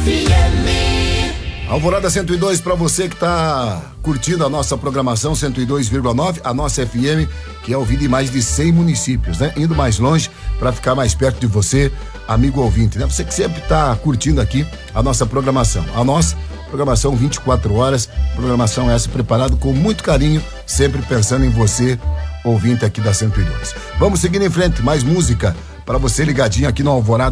Alvorada 102 para você que tá curtindo a nossa programação 102,9, a nossa FM, que é ouvida em mais de 100 municípios, né? Indo mais longe para ficar mais perto de você, amigo ouvinte, né? Você que sempre tá curtindo aqui a nossa programação. A nossa programação 24 horas, programação essa preparada com muito carinho, sempre pensando em você, ouvinte aqui da 102. Vamos seguir em frente, mais música para você ligadinho aqui no Alvorada